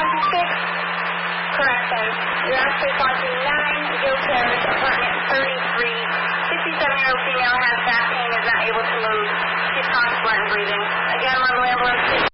Correction. You're actually talking 9 Gill Terrace, apartment 33. 57-year-old female has back pain, is not able to move. She's constant and breathing. Again, level ambulance.